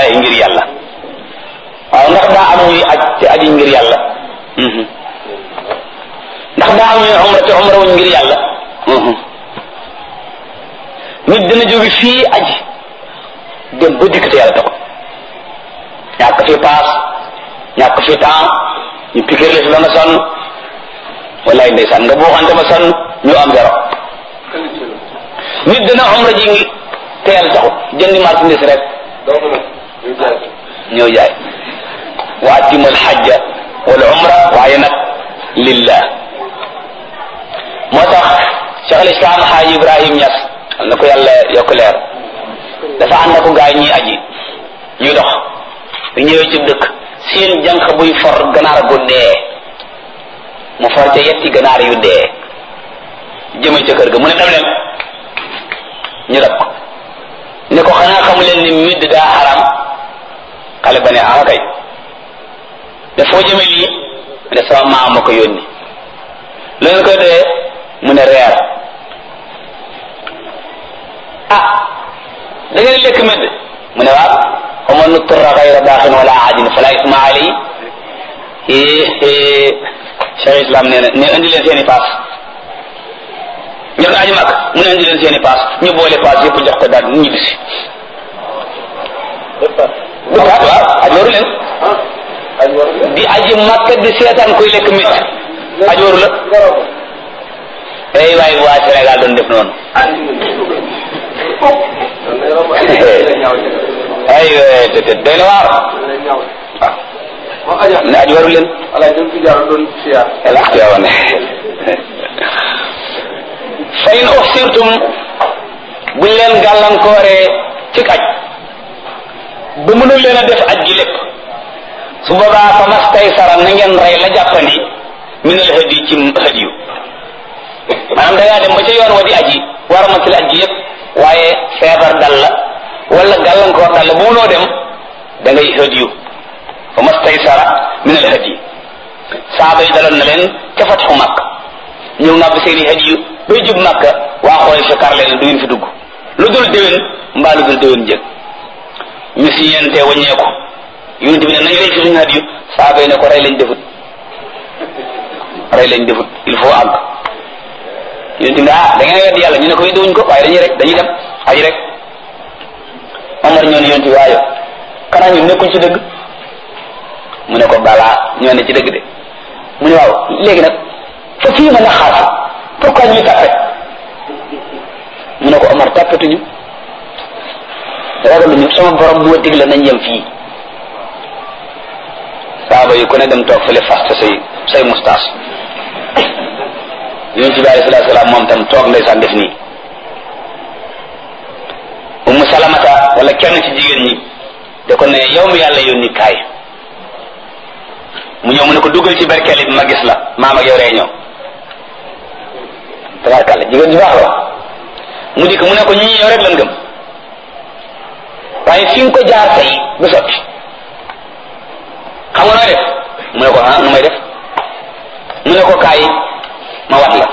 lillahi ngir yàlla waaw ndax daa am ñuy aj te aji ngir yàlla ndax daa am ñuy umra te umra wuñ ngir yàlla nit dina jóge fii aji dem ba dikk te yàlla taxul ñàkk fi paas ñàkk fi temps ñu piquer la fi ba nga sonn wallaay ndeysaan nga buuxante ba sonn ñu am zéro nit dina umra ji ngi te yàlla taxul jëndi marchandise rek ñëw jaay wa atimu alxajja wal umra waaye nag lillah moo tax Cheikh al Islam Xaaji Ibrahim Ñas na ko yàlla yokk leer dafa ànd ak gaay ñuy aji ñuy dox bu ñëwee ci dëkk seen jànq buy for ganaar gu dee mu for ca yetti ganaar yu dee jëme ca kër ga mu ne dem leen ñu dab ko ne ko xanaa xamu leen ni midd daa xaram xale ba ne ah kay ne foo jëme lii ne sama maam ma ko yónni lu ngeen koy doyee mu ne reer ah da ngeen lekk midd mu ne waaw xama nuturra gayra baaxin wala aadin fala isma alay Cheikh Islam nee na ne indi leen seeni paas ñor aji mag mu ne indi leen seeni paas ñu boole paas yëpp jox ko daal ñu ñibbisi waaw aj waru leen di aji makka di seetaan koy lekk mit aj waru la ay waay waa Sénégal doon def noonu ay te doy na waar waaw ne aj waru leen fa in uxsirtum buñ leen gàllankooree ci aj ba mënul leen a def aj gi lépp su boobaa fa mastaysara na ngeen rey la jàppandi minal hadi ci hadiyu maanaam da ngaa dem ba ca yoon wa di aji war a matal aj gi yépp waaye feebar dal la wala gàllankoor dal la bu mënoo dem da ngay hadiyu fa mastaysara minal hadi saaba yi daloon na leen ca fatxu Makka ñëw nga ba seeni hadiyu bay jub Makka waa xooy fekkaar leen du ngeen fi dugg lu dul déwén mbaa lu dul déwén jëg ñu si yente waññeeku yonent bi ne nañu rey ci suñu hadiyu saaba yi ne ko rey lañ defut il faut àgg yonent bi ne ah da ngeen weddi yàlla ñu ne ko weddi wuñ ko waaye dañuy dem aji rek Omar ñoo ne yonent bi waaye xanaa ñun nekkuñ ci dëgg mu ne ko balaa ñoo ne ci dëgg de mu ne waaw léegi nag fa fii ma naxaatu pourquoi ñuy tàppe mu ne ko Omar tàppetuñu ragaluñu sama borom moo digle nañ yem fii saaba yi ku ne dem toog fële fast say mustaas yonent bi alayhi salaatu salaam moom tam toog ndeysaan def nii Ummu Salamata wala kenn ci jigéen ñi da ko ne yow mi yàlla yónni kaay mu ñëw mu ne ko duggal ci berkeli bi ma gis la maam ak yow réunion tabarkàlla jigéen ju baax la mu dikk mu ne ko ñi yow rek lan gëm waaye fi nga ko jaar tey du sotti xam nga nooy def mu ne ko ah nu may def mu ne ko kaay ma wat la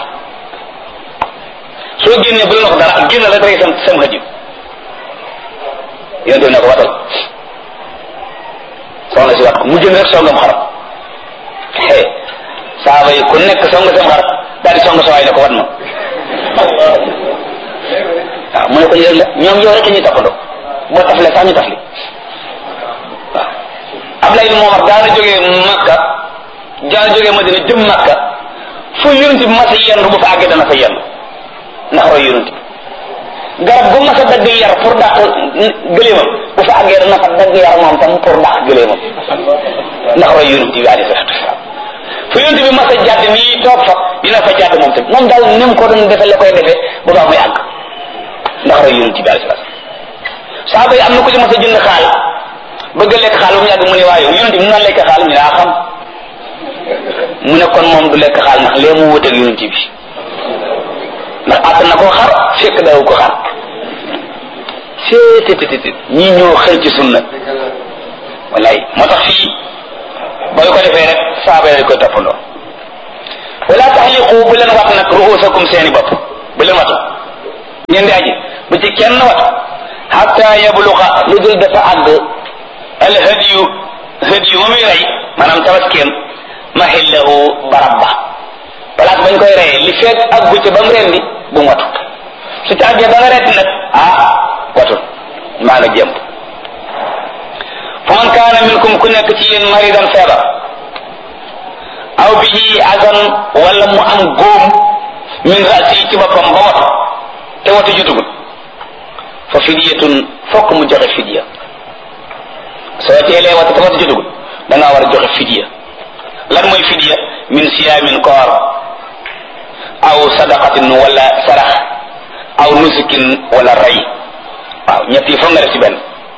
soo génnee bu la wax dara génn la rek sam xëj yonte ne ko watal soxna si wat ko mu génn rek songam xaram saaba yi ku nekk song sam xar daal di song sa waay ne ko wat ma waaw mu ne ko yëg la ñoom yow rek la ñuy toppandoo boo taflee sax ñu tafli waaw Ablaye Momar daana jógee Makka daana jógee Madina jëm Makka fu yonent bi mas a yendu bu fa àggee dana fa yendu ndax roy yonent bi garab bu mas a dagg yar pour dàq gëléemam bu fa àggee dana fa dagg yar moom tam pour dàq gëléemam ndax roy yonent bi alayhi salaatu wasalaam fu yonent bi mas a jàdd nii toog fa dina fa jàdd moom tam moom daal ni mu ko doon defee la koy defee bu baax muy àgg ndax roy yonent bi alayhi salaatu wasalaam saaba yi am na ko ci mas a jënd xaal bëgg a lekk xaal bu mu yàgg mu ne waaye yonent bi mu naan lekk xaal ñu daa xam mu ne kon moom du lekk xaal ndax lee mu wuteeg yonent bi ndax àtt na koo xar fekk daw ko xar seetetetet ñii ñoo xëy ci sunna wallaay moo tax fii booy ko defee rek saaba yi koy toppandoo wala taxliqu bu leen wat nag ruusakum seeni bopp bu leen watu ngeen di aji bu ci kenn watu hatta yabluqa lu dul dafa àgg al hadiyu ma muy rey maanaam tabaskeem mahillahu barab ba place bañ koy reyee li fekk ak gucce ba mu rendi bu mu watu su ci àggee ba nga retti nag watul maa nga jëm fa man kaana minkum ku nekk ci yéen maridan feebar aw bihi azan wala mu am góom min rasi ci boppam ba watu te watu jotugul fa fidiyatun fokk mu joxe fidiya soo teelee watu te watu jotugul da ngaa war a joxe fidiya lan mooy fidiya min siyaamin koor aw sadaqatin wala sarax aw nusukin wala rey waaw ñett yi foog nga def ci benn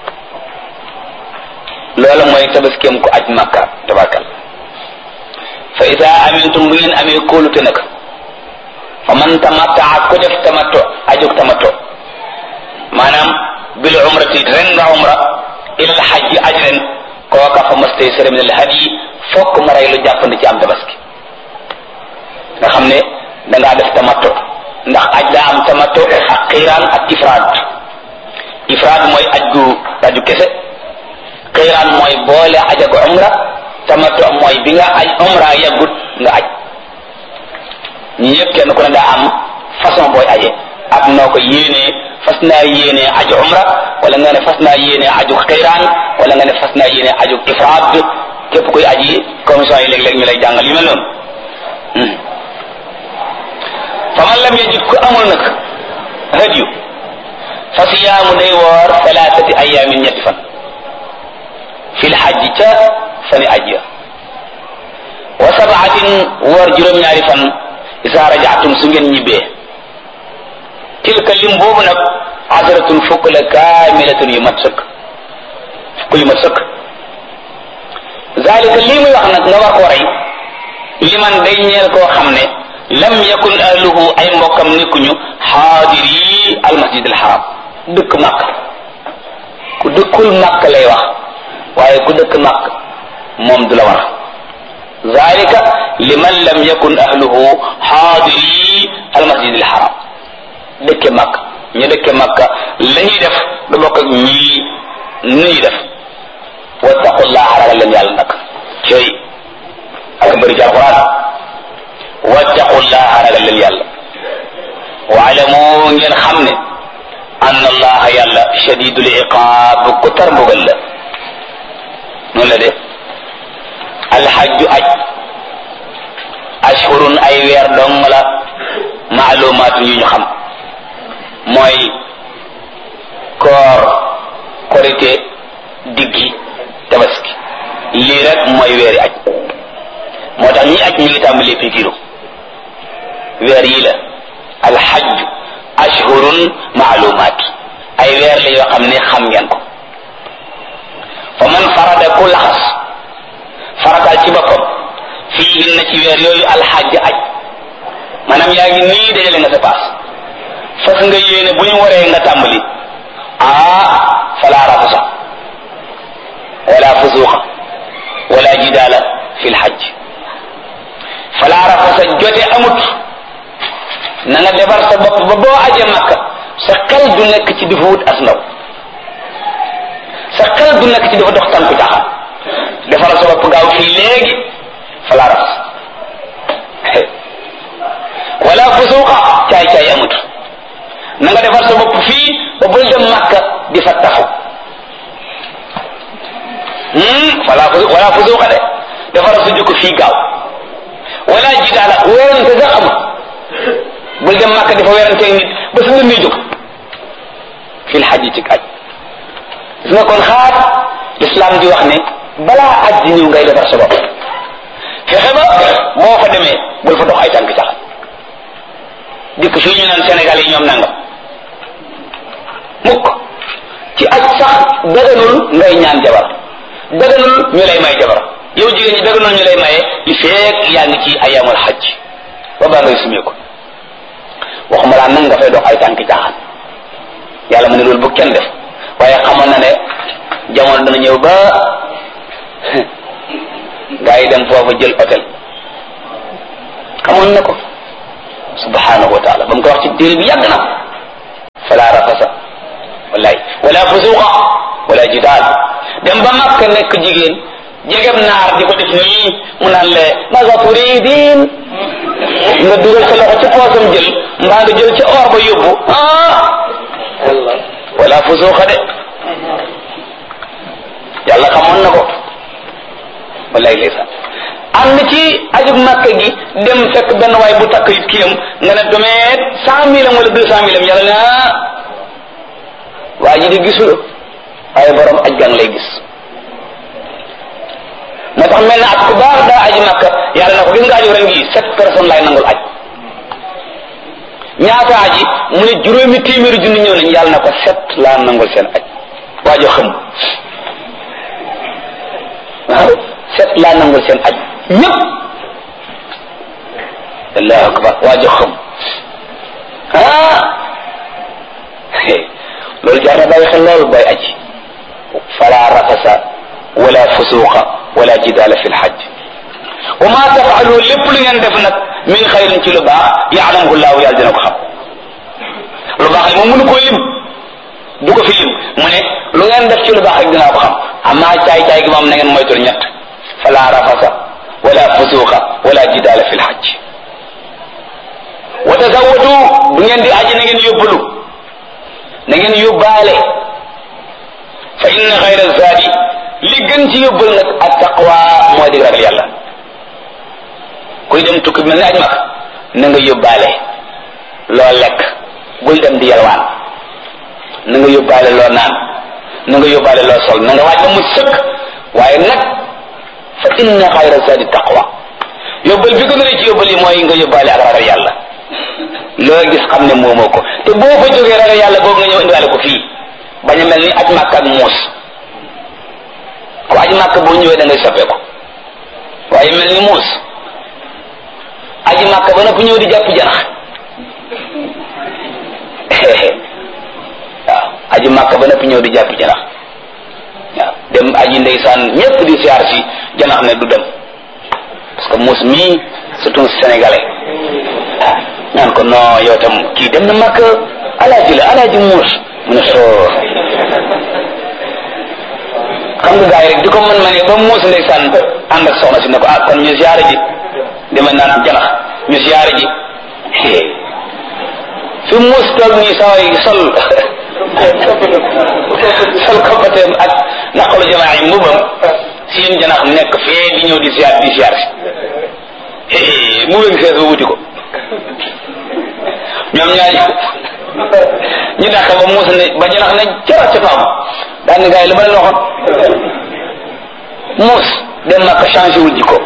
loola mooy tabaskeem ko aj makka tabarkal fa ida amintum bu ngeen amee kóolute nag fa man tamattaa ko def tamatto ajug tamatto maanaam bil umrati ren nga umra ilal hajji aj ren kooka fa mastaysara min al hadi fokk ma rey lu jàppandi ci am tabaski nga xam ne dangaa def tamatto ndax aj daa am tamatto ak xiiraan ak ifraad mooy aju kese xiiraan mooy boole aj ak umra tamattu mooy bi nga aj umra yàggut nga aj ñi ñëpp kenn ku ne daa am façon booy aje ak noo ko yéenee fas naa yéenee aju umra wala nga ne fas naa yéenee aju xiiraan wala nga ne fas naa yéenee aju ifraad képp kuy aji commission yi léeg-léeg ñu lay jàngal yu mel noonu fa man lam yajid ku amul nag hadiyu fa siyaamu day woor thalathati ayaamin ñetti fan fil hajji ca fani ajja wa sab'atin woor juróom-ñaari fan isa rajaatum su ngeen ñibbee tilka lim boobu nag asratun fukk la kaamilatun yu mat sëkk fukk yu mat sëkk zalika lii muy wax nag nga war koo rey liman day ñeel koo xam ne lam yakun ahluhu ay mbokkam nekkuñu xaadiri almasjid alxaram dëkk màkk ku dëkkul màkk lay wax waaye ku dëkk màkk moom du la war zalika liman lam yakun ahluhu xaadiri almasjid alxaram dëkke màkk ñu dëkke màkk la ñuy def du bokk ak ñii nu ñuy def wattaqullaha ragal leen yàlla nag cey ak bëri ci alquran wattaqullaha ragal leen yàlla waalamu ngeen xam ne anna allaha yàlla shadidul iqaab ku tar mbugal la noonu la de alxajju aj ashhurun ay weer dong la maalumaatu yu ñu xam mooy koor korite diggi tabaski lii rek mooy weeri aj moo tax ñi aj ñi ngi tàmbalee pikiru weer yi la alxajj ashhurun maalumaat ay weer la yoo xam ne xam ngeen ko fa man farada ku laxas faratal ci boppam fii na ci weer yooyu alxajj aj maanaam yaa ngi nii dajale nga sa paas fas nga yéene bu ñu waree nga tàmbali fala rafasa wala fusuqa wala jidaala fi lxajj fala rafasa jote amut na nga defar sa bopp ba boo aje makka sa xel du nekk ci dafa wut as ndaw sa xel du nekk ci dafa dox tànku caaxaan defar sa bopp gaaw fii léegi fala rafas wala fusuqa caay-caay amut na nga defar sa bopp fii ba bul dem makka di fa tafu wala fusuqa de defar sa jukko fii gaaw wala jidaala weerante sax amut bul dem makka di fa weeranteeg nit ba su muy jóg fil xajji ci aj gis nga kon xaar l'islam di wax ne balaa aj di ñëw ngay defar sa bopp fexe ba boo fa demee bul fa dox ay tànk cax dikk fii ñu naan Sénégal yi ñoom nangam mukk ci aj sax daganul ngay ñaan jabar daganul ñu lay may jabar yow jigéen ñi daganul ñu lay maye li feek yaa ngi ci ayamul xajj ba baa ngay sumee ko waxuma laa nag nga fay dox ay tànk caaxaan yàlla mu ne loolu bu kenn def waaye xamoon na ne jamono dana ñëw ba gaa yi dem foofu jël hôtel xamoon na ko subhanahu wa taala ba mu ko wax ci téere bi yàgg na fala rafasa wallahi wala fusuqa wala jidaal dem ba Makka nekk jigéen jegem naar di ko def nii mu naan le maga turidin nga dugal sa loxo ci poosam jël mbaa nga jël ca or ba yóbbu wala fusuuxa de yàlla xamoon na ko wallaay ndeysaan ànd ci ajub Makka gi dem fekk benn waay bu takk it kiyam nga ne domeet 100 000 wala 200 000 yàlla na waa ji di gisul waaye borom aj gang lay gis moo tax mel na at ku baax daa aji Makka yàlla na ko gis nga aju ren gi 7 personnes laay nangul aj ñaata aji mu ne 5 téeméeri junni ñëw nañ yàlla na ko 7 laa nangul seen aj waajo xam waaw 7 laa nangul seen aj ñëpp allahu akbar waajo xam loolu jar na bàyyi xel loolu booy aji fala rafasa wala fusuqa wala jidala fi lxaj wa ma tafalu lépp lu ngeen def nag min xayrin ci lu baax yaalamuhu llahu yàlla dina ko xam lu baax moom mënu koo lim du ko fi lim mu ne lu ngeen def ci lu baax rek dinaa ko xam amaa caay-caay gi moom na ngeen moytul ñett fala rafasa wala fusuqa wala jidala fi lxaj wa tazawwadu bu ngeen di aji na ngeen yóbbalu na ngeen yóbbaale fa inna xayra zaadi li gën ci yóbbal nag ak taqwa moo di ragal yàlla kuy dem tukki mel ni aj mag na nga yóbbaale loo lekk bul dem di yalwaan na nga yóbbaale loo naan na nga yóbbaale loo sol na nga waaj ba mu sëkk waaye nag fa inna xayra zaadi taqwa yóbbal bi gën a ci yóbbal yi mooy nga yóbbaale ak ragal yàlla loo gis xam ne moomoo ko te boo fa jógee ragal yàlla boobu nga ñëw indiwaale ko fii bañ a mel ni aj màkk ak muus ku aj màkk boo ñëwee da ngay soppeeku waaye mel ni muus aji màkk ba noppi ñëw di jàpp janax waaw aji màkk ba noppi ñëw di jàpp janax waaw dem aji ndeysaan ñépp di siyaar si janax ne du dem parce que muus mii surtout sénégalais ñaan ko non yow tam kii dem na màkk alaaji la alaaji muus mu ne soo xam nga gars yi rek di ko mën ma ne ba muus ndeysaan ànd ak soxna si ne ko ah kon ñu siyaare ji dama naan janax ñu siyaare ji fi muus toog nii saway sol koppateem ak naqalu jamaa yi mbubam seen janax nekk fee di ñëw di siyaar si mu wéngi fees ba wuti ko ñoom ñaari ñu dàq ba muus ne ba janax ne cara ca faam daan ni gars yi lu ma leen waxoon muus dem na ko changé wul jikko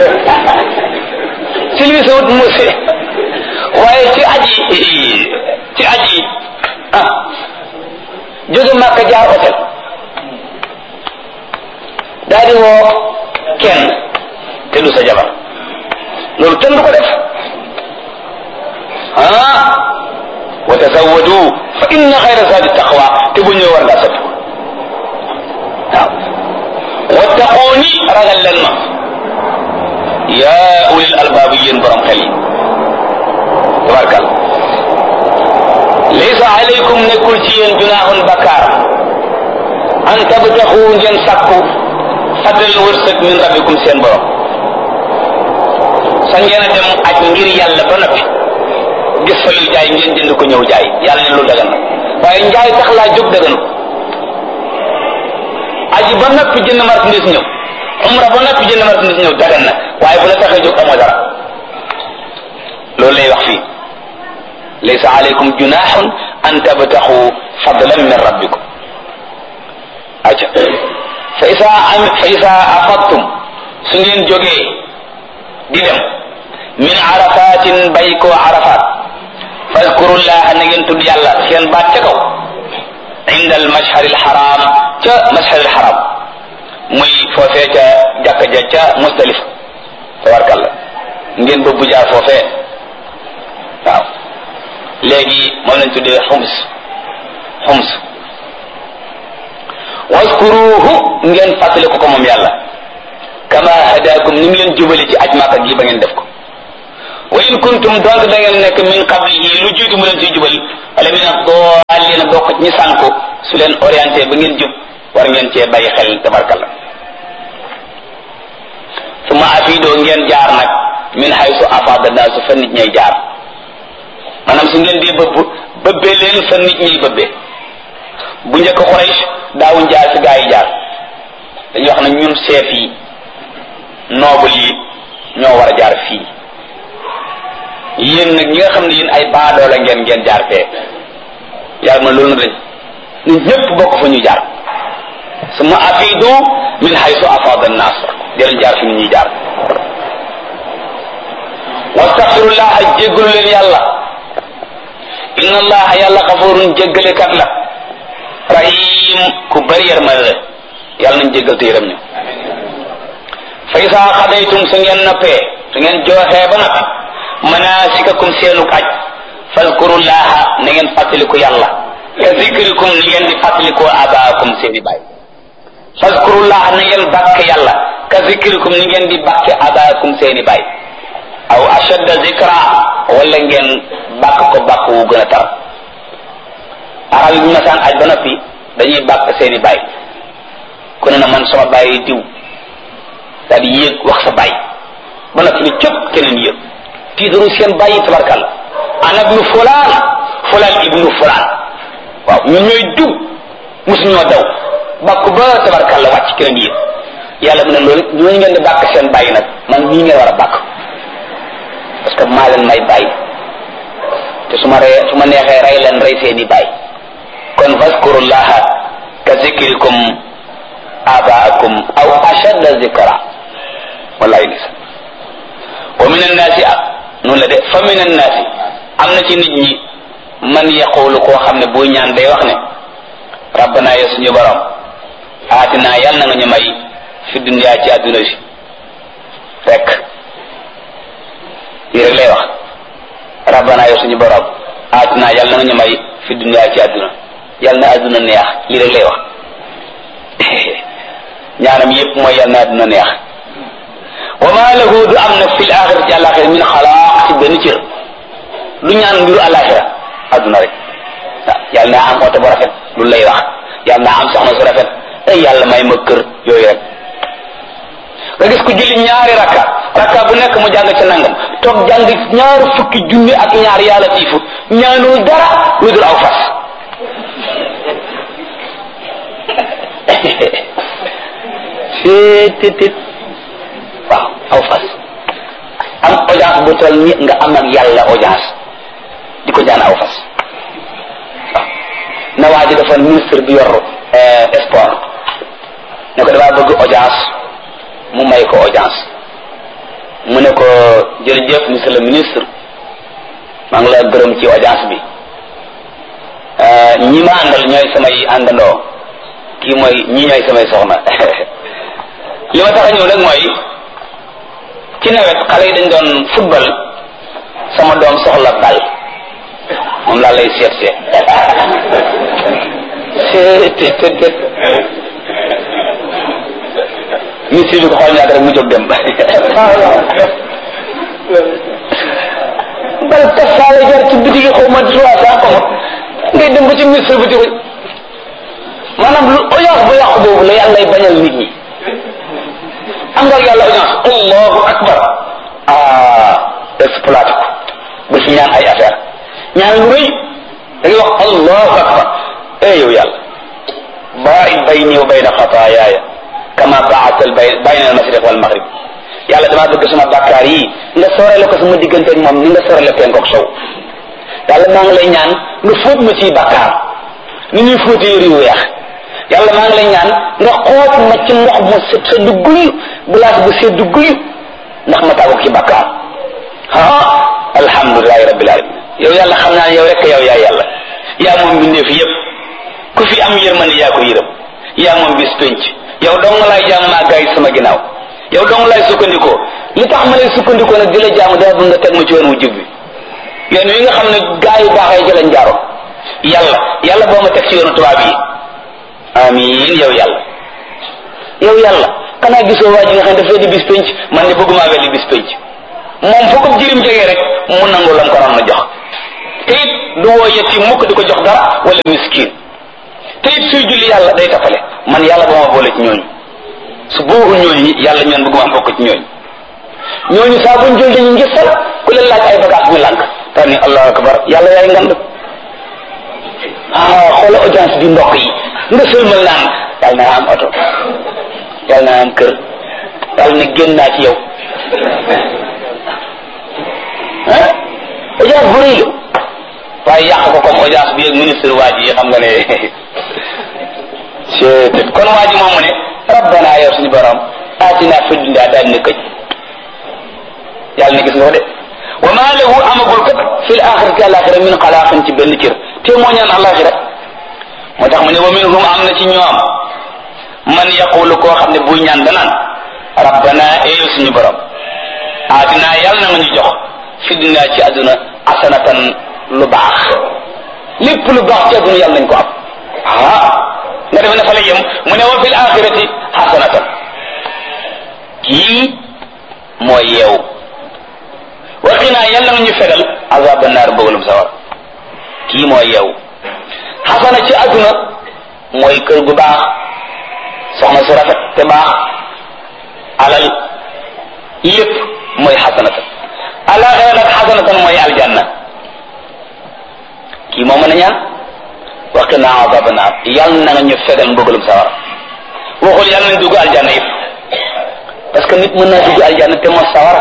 silvise wut muus waaye ci aji jóge Makka jaar hôtel daal di woo kenn te du sa jabar loolu kenn du ko def wa tazawwadu fa inna xayra zaadi taqwa te bu ñëw war ngaa soppi waaw wattaquuni ragal leen ma yaa ulil albaab yéen borom xel yi tabarkal laysa alaykum nekkul ci yéen junaahun bakkaar an tabtaxu ngeen sàkku fadlan wërsëg min rabbikum seen borom sa ngeen a dem aj ngir yàlla ba noppi gis fa luy jaay ngeen jënd ko ñëw jaay yàlla ne lu dagan na waaye njaay tax laa jóg dagan aji ba noppi jënd marchandise ñëw umra ba noppi jënd marchandise ñëw dagan na waaye bu la taxee jóg amoo dara loolu lay wax fii laysa alaykum junahun an tabtaxu fadlan min rabbikum aca fa isa afadtum su ngeen jógee di dem min arafatin bay ko arafat fadkurullaha na ngeen tudd yàlla seen baat ca kaw inda al mashhar al haram ca mashhar al haram muy foofee ca jàkka ja ca Musdalifa tabarkalla ngeen bëbbu jaar foofee waaw léegi moom lañ tuddee xums waskuruhu ngeen fàttali ko moom yàlla kama hadakum ni mu leen jubali ci aj Makka gi ba ngeen def ko wa in kuntum donc da ngeen nekk min qablihi lu jiitu mu leen ciy jubal wala min ad-dallin bokk ñi sànku su leen orienté ba ngeen jub war ngeen cee bàyyi xel tabarkalla. suma afiidoo ngeen jaar nag min haysu afaada naasu fa nit ñay jaar maanaam su ngeen dee bëbbee leen fa nit ñay bëbbee. bu njëkk Quraysh daawuñ jaar fi gaa yi jaar dañuy wax ne ñun chef yi noble yi ñoo war a jaar fii yéen nag ñi nga xam ne yéen ay baadoola ngeen jaar fee yàlla ma loolu na dañ nit ñëpp bokk fa ñu jaar summa afidu min haythu afada an-nas jëlañ jaar fi nit ñuy jaar wastaghfirullaha jéggalu leen yàlla inna allaha yàlla xafurun jéggalekat la rahim ku bari yërmande la yàlla nañ jéggal te yërëm ñu fa isaa xadaytum su ngeen nappee su ngeen jooxee ba noppi manasikakum seenuk aj fazkurullaha na ngeen fàttaliku yàlla ka zikrikum ni ngeen di fàttalikoo abaakum seeni baay fazkurullaha na ngeen bàkk yàlla ka zikrikum ni ngeen di bàkk abaakum seeni baay aw ashadda zikra wala ngeen bàkk ko bàkk wu gën a tar arab yi bu masaan aj ba noppi dañuy bàkk seeni baay ku ne na man sama baay diw daal di yéeg wax sa baay ba noppi ni cëpp keneen yéeg tiitaru seen baay yi tabarkalla ana ibnu fulaan fulaan ibnu fulaan waaw ñun ñooy diw mosu ñoo daw bàkk ba tabarkalla wàcc keneen yéeg yàlla mu ne loolu ñooñu ngeen di bàkk seen baay nag man nii ngeen war a bàkk parce que maa leen may baay te su ma neexee rey leen rey seeni baay kon fazkurullaha ka zikrikum abaakum aw ashadda zikra wallahi lisa wa min annaasi noonu la de fa min annaasi am na ci nit ñi man yaqulu koo xam ne buy ñaan day wax ne rabbana ya suñu borom aatina yàlla na nga ñu may fi dunya ci àdduna si rek lii rek lay wax rabbana ya suñu borom aatina yàlla na nga ñu may fi dunya ci àdduna yàlla na àdduna neex lii rek lay wax ñaanam yépp mooy yàlla na àdduna neex wa ma lahu du am nag fil axirati ci àlaxira min xalaaq ci benn cër du ñaan mbiru àlaxira àdduna rek waaw yàlla naa am oto bu rafet lu lay wax yàlla naa am soxna su rafet ay yàlla may ma kër yooyu rek nga gis ko julli ñaari rakka bu nekk mu jàng ca nangam toog jàng ñaari fukki junni ak ñaar yàlla tiifu ñaanul dara lu dul aw fas seetit waaw aw fas am audience bu toll ni nga am ak yàlla audience di ko ñaan aw fas waaw na waa ji dafa ministre bi yor sport ne ko dafa bëgg audience mu may ko audience mu ne ko jërëjëf monsieur le ministre maa ngi la gërëm ci audience bi ñi ma àndal ñooy samay àndandoo kii mooy ñi ñooy samay soxna li ma tax a ñëw nag mooy ci nawet xale yi dañ doon football sama doom soxla bal moom laa lay seet ministre bi ko xool ñaata rek mu jóg dem bal tasaale jar ci bitigi xaw ma 300 xamut ngay dem ba ci ministre bi di ko maanaam lu audience bu yàqu boobu la yàlla lay bañal nit ñi am nga yàlla audience allahu akbar exploité ko ba ci ñaan ay affaire ñaan lu rëy da ngay wax allahu akbar yow yàlla baa'id bayni wa bayna xataayaaya kama ba'adta bayna al-mashriq wal maghrib yàlla damaa bëgg sama bàkkaar yi nga soorale ko sama diggante ak moom ni nga soorale penku ak sow yàlla maa ngi lay ñaan nga fóot ma ci bàkkaar ni ñuy fóotee yëre yu weex yàlla maa ngi lay ñaan nga xoot ma ci ndox mu seddu guyu glace bu seddu guyu ndax ma tàggu ci bàkkaar alhamdulilahi rabbil alamin yow yàlla xam naa ne yow rek yow yaa yàlla yaa moom mbindeef yépp ku fi am yërmande yaa ko yërëm yaa moom bis penc yow dong laay jaam maa gaay sama ginnaaw yow dong laay sukkandikoo li tax ma lay sukkandikoo nag di la jaamu daa bëgg nga teg ma ci yoon wu jub bi yoon wi nga xam ne gaa yu baax yi jëlañ jaaroon yàlla boo ma teg ci yoonu tubaab yi amiin yow yàlla xanaa gisoo waa ji nga xam ne dafay di bis penc man ne bëgguma wel di bis penc moom foo ko jirim jegee rek mu nangu lam ko ram na jox te it du woo yetti mukk di ko jox dara wala miskin te it suy julli yàlla day tappale man yàlla ba ma boole ci ñooñu su boobu ñooñu yàlla ñoon bëgguma bokk ci ñooñu saa buñ jël dañu ngistal ku leen laaj ay bagage ñu lànk tax ni allahu akbar yàlla yaay ngand xoola audience bi mbokk yi nga sëlmal naan yàlla na am oto yàlla na am kër yàlla na génn naa ci yow audience bu rëy la waaye yàq ko comme audience bi ak ministre waa ji xam nga ne c'est kon waa ji moom mu ne rabbana yow suñu borom aatina fi dunya daal ne këj yàlla ne gis nga ko de wa ma lahu amagul kat fil axirati alaxira min xalaaqin ci benn cër te moo ñaan alaxira moo tax mu ne wa minhum am na ci ñoom man yaqulu koo xam ne buy ñaan danaan rabbana yow suñu borom aatina yàlla na nga ñu jox fi dunya ci àdduna asanatan lu baax lépp lu baax ci àdduna yàlla nañ ko am nga defe ne fa la yem mu ne wa fil axirati xasanatan kii mooy yeew waxinaa yàlla nga ñu fegal azaba naar bëggalum sawar kii mooy yeew xasana ci àdduna mooy kër gu baax soxna su rafet te baax alal lépp mooy xasanatan alaxira nag xasanatan mooy aljanna kii moo mën a ñaan waqinaa azaba naar yàlla na nga ñu fegal mbëggalum sawar waxul yàlla nañ dugg aljanna yëpp parce que nit mën naa dugg aljanna te moo sawara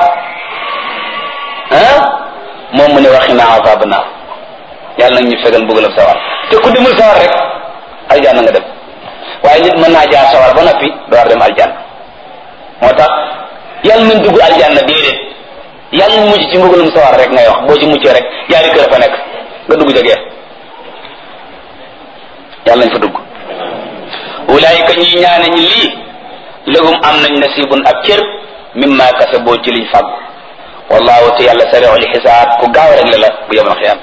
moom mu ne waqinaa azaba naar yàlla nag ñu fegal mbëggalum sawar te ku demul sawar rek aljanna nga dem waaye nit mën naa jaar sawar ba noppi door dem aljanna moo tax yàlla nañ dugg aljanna déedéet yàlla nañ mucc ci mbëggalum sawar rek ngay wax boo ci muccee rek yaari kër fa nekk nga dugg jegee yàlla nañ fa dugg ulaayika ñi ñaane ñi lii lahum am nañ nasibun ab cër mimma kasaboo ci liñ fàggu wallahu te yàlla sari'ul xisaab ku gaaw rek la bu yemal xiyam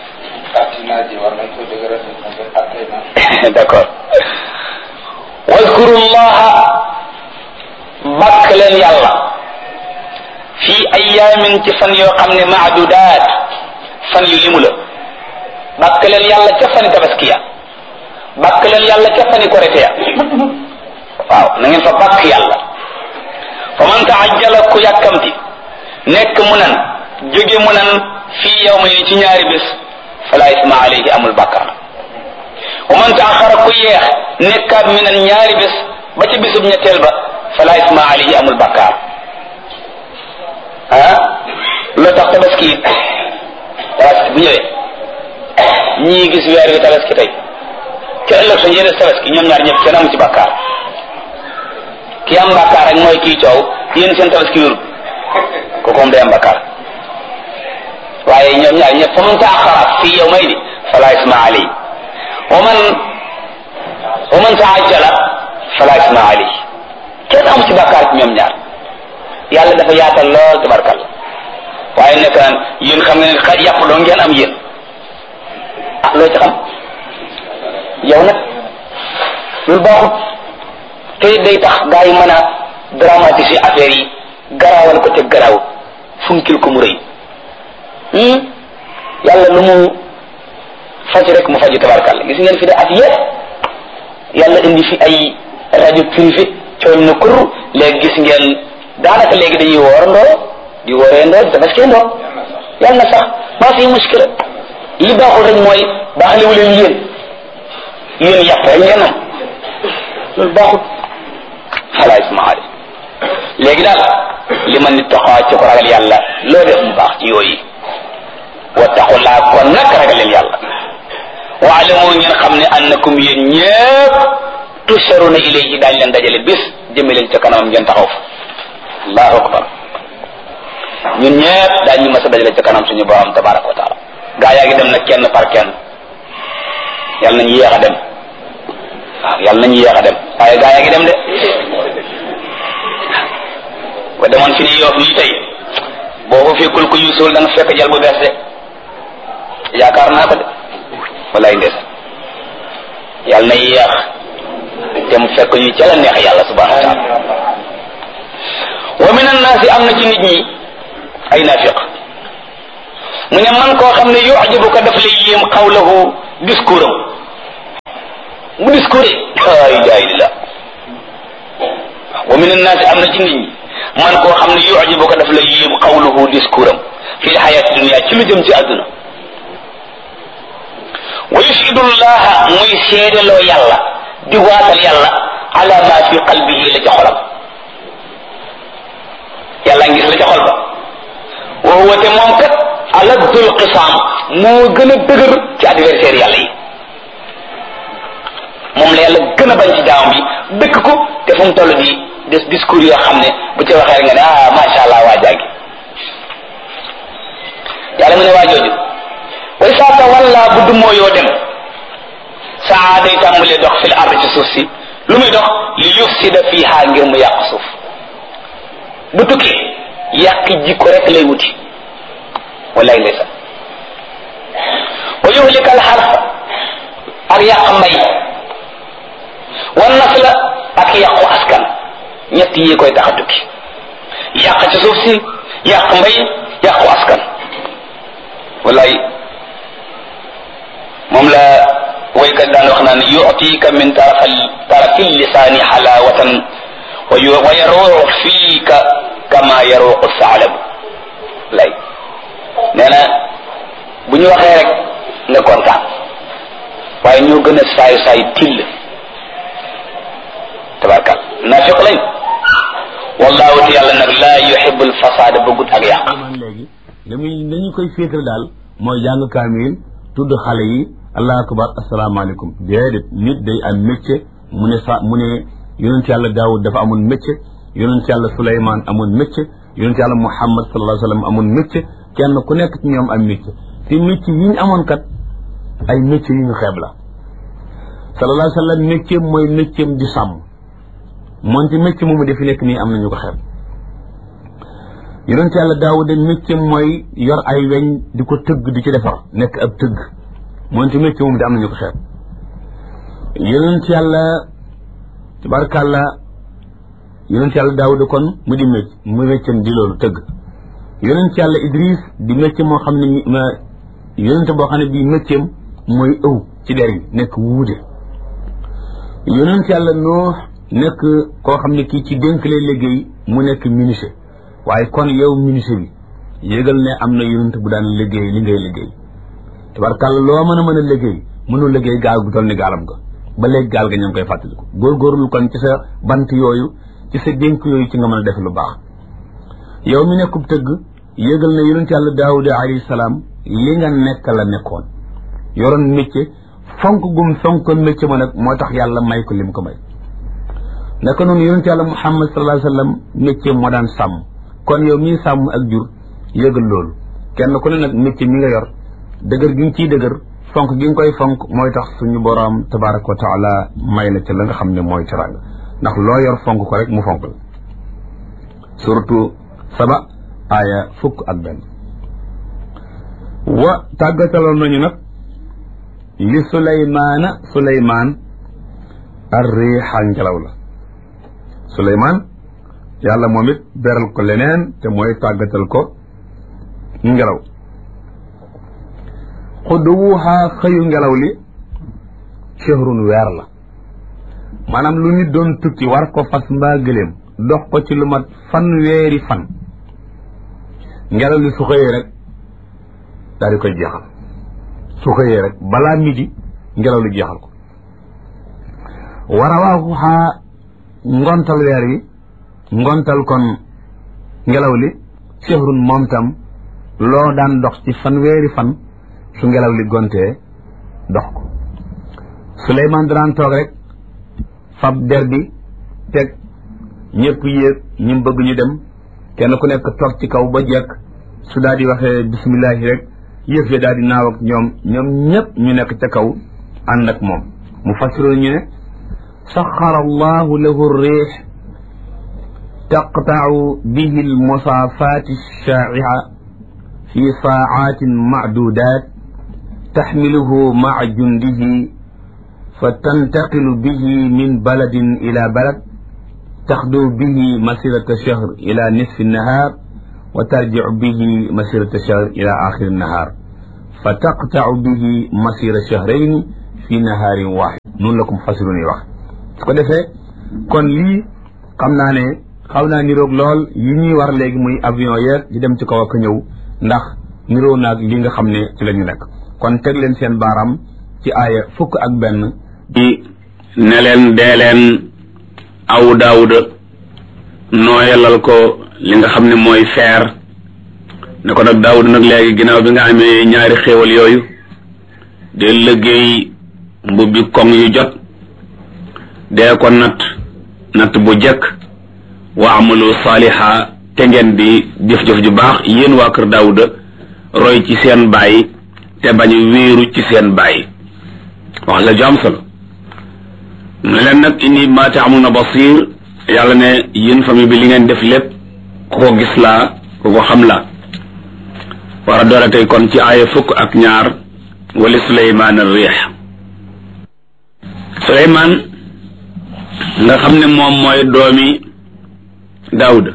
d'accord wadkuru llaha bakk leen yàlla fi ayaamin ci fan yoo xam ne maadudaat fan yu limu la bakk leen yàlla ca fani tabaskiya bakk leen yàlla ca fani korite ya waaw na ngeen fa bakk yàlla fa man taajjala ku yàkkamti nekk mu nan jóge mu nan fii yawmayni ci ñaari bés fala isma alayhi amul bàkkaar wa man taaxara ku yeex nekkaat mi nan ñaari bés ba ci bésub ñetteel ba fala isma alayhi amul bàkkaar loo tax tabaski tabaski bu ñëwee ñii gis weer wi tabaski tey te ëllëg sa njëriñ tabaski ñoom ñaar ñëpp kenn amu ci bàkkaar ki am bàkkaar rek mooy kii coow yéen seen tabaski wérul kooku moom day am bàkkaar waaye ñoom ñaar ñëpp fa man taaxara fii yawmayni fala isma alayhi wa man taajjala fala isma alayhi kenn amu ci bàkkaar ci ñoom ñaar yàlla dafa yaatal lool tabarkalla waaye nekk naan yéen xam ngeen ne yàpp doo ngeen am yéen loo ci xam yow nag loolu baaxut te day tax gaa yi mën a dramatiser affaire yi garaawal ko te garaaw funkil ko mu rëy yàlla lu mu faj rek mu faju tabarkalla gis ngeen fi de at yépp yàlla indi fi ay rajo privé cooñ na kur léegi gis ngeen daanaka léegi dañuy woorandoo di wóoreendoo di tabaskiyandoo yàlla na sax maa fi muskila li baaxul rek mooy baaxlewu leen yéen yàpp rek ngeen am loolu baaxul xalaa ismaali léegi daal li ma nit taxaw ci ko ragal yàlla loo def mu baax ci yooyu wattaqullaa kon nag ragal leen yàlla waalamu ngeen xam ne annakum yéen ñëpp tusharuna ilayhi daañu leen dajale bis jëme leen ca kanamam ngeen taxaw fa allahu akbar ñun ñëpp daañu mas a dajale ca kanam suñu borom tabaraka wa taala gaa yaa ngi dem nag kenn par kenn yàlla nañu yéex a dem waaw yàlla nañu yéex a dem waaye gaa yaa ngi dem de ba demoon fi ni Yoof nii tey boo ko fekkul ko yuusul da nga fekk jal bu bees de yaakaar naa ko de wallaay ndes yàlla na yéex te mu fekk ñu ca la neex yàlla subhanahu wa taala wa min annaasi am na ci nit ñi ay naafiq mu ne man koo xam ne yu'jibuka daf lay yéem qawluhu discours am mu discours ay jaahilillah wa min annaasi am na ci nit ñi man koo xam ne yu'jibu ko daf la yéem qawluhu discours am fil hayati dunya ci lu jëm ci àdduna wa yushidu llaha muy seedeloo yàlla di waatal yàlla ala ma fi qalbihi la ca xolam yàlla ngis la ca xol ba wa huwa te moom kat aladdul qisaam moo gën a dëgër ci adversaire yàlla yi moom la yàlla gën a bañ ci jaamam bi dëkk ko te fu mu toll di des discours yoo xam ne bu ci waxee nga ne ah macha allah waa jàngi yàlla mu ne waa jooju way saa tawalla bu dummoo yoo dem saa day tàmbalee dox fil ard ci suuf si lu muy dox li yufsida fiha ngir mu yàq suuf bu tukkee yàq jikko rek lay wuti wallaay ndeysaan wa yuhlika al harfa ak yàq mbay wan nasla ak yàqu askan ñett yi koy tax a tukki yàq ci suuf si yàq mbay yàqu askan wallaay moom la waykat daan wax naan yu'tika min tarafi lisaani halawatan wa yaruuxu fiika kama yaruuxu saalab lay nee na bu ñu waxee rek nga kontaan waaye ñoo gën a saay till tabarkal naafiq lañ wallahu te yàlla nag laa yuhibbul fasaada bëggut ak yàq. léegi dañu koy féetal daal mooy jàng kaamil tudd xale yi allahu akbar asalaamaaleykum déedéet nit day am métier mu ne yonent yàlla Daawud dafa amoon métier yonent yàlla Suleymaan amoon métier yonent yàlla Muhammad sallallahu alayhi wa sallam amoon métier kenn ku nekk ci ñoom am métier te métier yi ñu amoon kat ay métier yu ñu xeeb la sallallahu alayhi wa sallam métier mooy métier di sàmm moonte métier moomu defi nekk nii am nañu ko xeeb yonent yàlla Daawuda métier mooy yor ay weñ di ko tëgg di ci defar nekk ab tëgg moonte métier moomu di am nañu ko xeeb yonent yàlla tabarkàlla yonent yàlla Daawuda kon mu di métier di loolu tëgg yonent yàlla Idris di métier moo xam ne yonent boo xam ne bii métier mooy ëw ci der yi nekk wuude yonent yàlla Nuux nekk koo xam ne kii ci dénk lay liggéey mu nekk menuisier waaye kon yow menuisier bi yégal ne am na yonent bu daan liggéey li ngay liggéey tabarkàlla loo mën a liggéey mënul liggéey gaal gu toll ni gaalam ga ba léegi gaal ga ña ngi koy fàttaliku góorgóorlu kon ci sa bant yooyu ci sa dénk yooyu ci nga mën a def lu baax yow mi nekkub tëgg yégal ne yonent yàlla Daawuda alayhi salaam li nga nekk la nekkoon yoroon métier fonk gum fonkoon métier ma nag moo tax yàlla may ko lim ko may naka noonu yonent yàlla Muhammad sallallahu alayhi wa sallam métier moo daan sàmm kon yow mii sàmm ak jur yëgal loolu kenn ku ne nag métier mi nga yor dëgër gi nga ciy dëgër fonk gi nga koy fonk mooy tax suñu boroom tabaraka wa taala may la ca la nga xam ne mooy teraanga ndax loo yor fonk ko rek mu fonk la surtout Saba aaya 11 wa tàggataloon nañu nag li Suleymaan ar-riixa ngelaw la Suleymaan yàlla moom it beral ko leneen te mooy tàggatal ko ngelaw xuduwuha xëyu ngelaw li shahrun weer la maanaam lu nit doon tukki war ko fas mbaa gëléem dox ko ci lu mat fanweeri fan ngelaw li su xëyee rek daal di koy jeexal su xëyee rek balaa midi ngelaw li jeexal ko warawaaxuha ngontal weer yi ngontal kon ngelaw li shahrun moom tam loo daan dox ci fanweeri fan su ngelaw li gontee dox ko Suleymaan daan toog rek fab der bi teg ñëpp yéeg ñu bëgg ñu dem kenn ku nekk toog ci kaw ba jekk su daal di waxee bismillahi rek yëf ya daal di naaw ak ñoom ñëpp ñu nekk ca kaw ànd ak moom mu fassiroon ñu ne saxara allahu lahu riix taqta'u bihi almusaafaati shaa'i'a fi saa'aatin ma'duudaat taxmiluhu ma'a jundihi fa tantaqilu bihi min baladin ila balad taxdu bihi masirata shahr ila nisfi nahaar wa tarjicu bihi masirata shahr ila axiri nahaar fa taqtacu bihi masira shahrayni fi nahaarin waaxid noonu la ko mufassirun yi wax su ko defee kon lii xam naa ne xaw naa niroog lool yi ñuy war léegi muy avion yeeg di dem ci kaw ak ñëw ndax niroo naag li nga xam ne ci la ñu nekk kon teg leen seen baaraam ci aaya 11 ne leen dee leen aw Daawuda nooyalal ko li nga xam ne mooy feer ne ko nag Daawuda nag léegi ginnaaw bi nga amee ñaari xéewal yooyu dee liggéey mbubbi koŋ yu jot dee ko natt bu jëkk wa amalu saaliha te ngeen di jëf-jëf ju baax yéen waa kër Daawuda roy ci seen baay te bañ a wéeru ci seen baay wax la ju am solo ne leen nag inni ma ta'maluna basir yàlla ne yéen famille bi li ngeen def lépp ku ko gis laa ku ko xam laa war a doole tey kon ci aaya 12 wali Suleymaan ar-riix Suleymaan nga xam ne moom mooy doomi Daawuda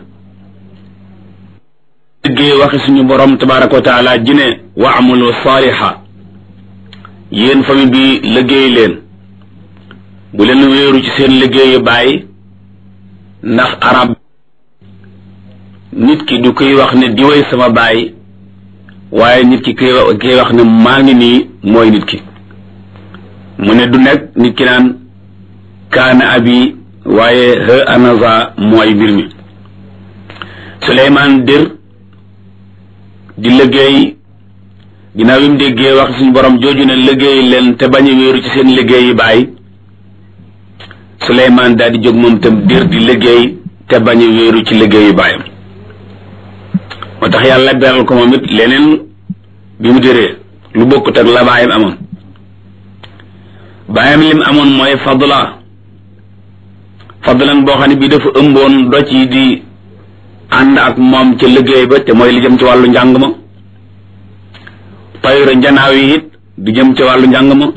liggéey waxi suñu borom tabaaraka wa taala ji ne wa amalu saaliha yéen famille bi liggéey leen bu leen wéeru ci seen liggéeyu baay ndax arab nit ki du koy wax ne diwéy sama baay waaye nit ki koy wax ne maa ngi nii mooy nit ki mu ne du nekk nit ki naan kaana abi waaye he anaza mooy mbir mi Suleymaan dir di liggéey ginnaaw bi mu déggee wax suñu borom jooju ne liggéey leen te bañ a wéeru ci seen liggéeyi baay Suleymaan daal di jóg moom tam dir di liggéey te bañ a wéeru ci liggéeyu baayam moo tax yàlla beral ko moom it leneen bi mu diree lu bokkut ak la baayam amoon baayam lim amoon mooy fadlan boo xam ne bii dafa ëmboon do ci di ànd ak moom ca liggéey ba te mooy li jëm ci wàllu njàng ma tayra njanaaw yi it di jëm ci wàllu njàng ma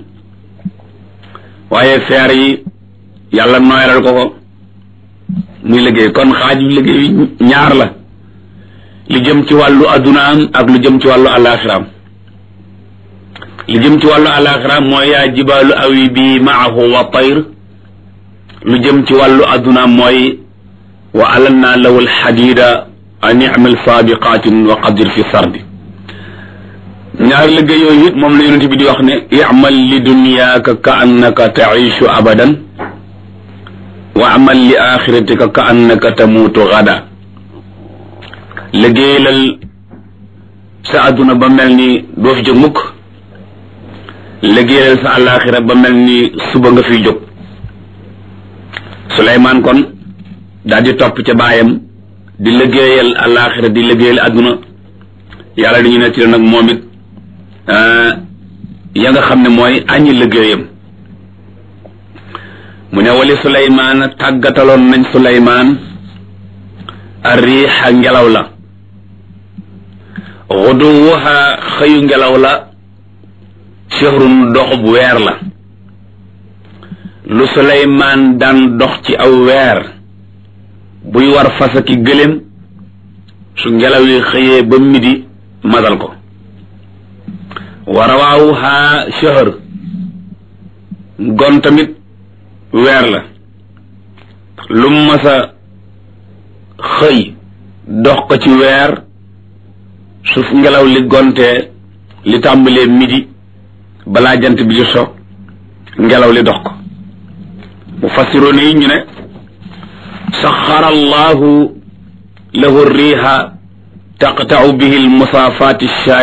waaye feer yi yàlla nooyalal ko muy liggéey kon xaaj bi liggéey ñaar la li jëm ci wàllu addunaam ak lu jëm ci wàllu alaxiraam li jëm ci wàllu alaxiraam mooy yaa jibaalu awi bi maahu wa tayr lu jëm ci wàllu addunaam mooy wa alanna lahu alxadida an i'mal saabiqatin wa qadir fi sardi ñaar liggéey yooyu it moom la yonent bi di wax ne i'mal li dunyaaka ka annaka taishu abadan wa amal li axiratika ka annaka tamuutu gada liggéeyalal sa adduna ba mel ni doo fi jóg mukk liggéeyalal sa alaxira ba mel ni suba nga fiy jóg Suleymaan kon daal di topp ca baayam di liggéeyal alaxira di liggéeyal adduna yàlla dañu netti nag moom it ya nga xam ne mooy añi liggéeyam mu ne wali Suleymaan tàggataloon nañ Suleymaan arriixa ngelaw la xuduwuha xëyu ngelaw la shahrun doxub weer la lu Suleymaan daan dox ci aw weer buy war fasa ki gëléem su ngelaw yi xëyee ba midi matal ko wa rawaawuha shahr gon tamit weer la lu masa xëy dox ko ci weer su ngelaw li gontee li tàmbalee midi balaa jant bi di so ngelaw li dox ko mufassiroon yi ñu ne saxara allahu lahu riiha taqta'u bihi almusaafaat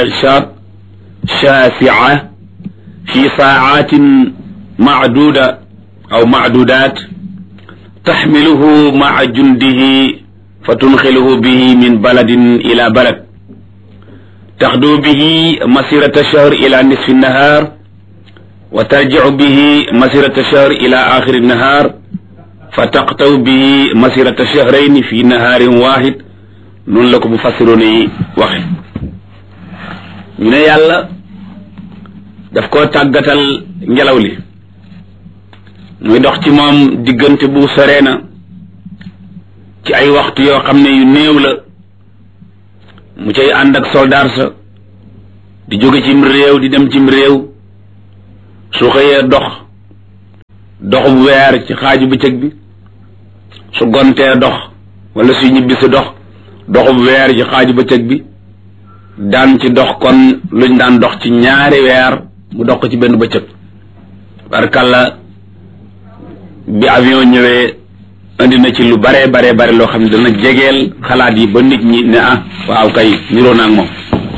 shaasi'a fi saacatin macduuda aw macduudaat taxmiluhu maca jundihi fa tunxiluhu bihi min baladin ila balad taxdu bihi masirata shahr ila nisfi nahar wa tarjicu bihi masirata shahr ila axiri nahar fa taqtaw bihi masirata shahrayni fi naharin waxid noonu la ko mufassiroon yi waxe ñu ne yàlla daf koo tàggatal ngelaw li muy dox ci moom diggante bu soree na ci ay waxtu yoo xam ne yu néew la mu cay ànd ak soldaar sa di jóge cim réew di dem cim réew su xëyee dox doxub weer ci xaaju bëccëg bi su gontee dox wala su ñibbi si doxub weer ci xaaju bëccëg bi daan ci dox kon luñ daan dox ci ñaari weer mu dox ko ci benn bëccëg barkalla bi avion ñëwee indi na ci lu bare loo xam ne dana jegeel xalaat yi ba nit ñi ne waaw kay niroo naa ak moom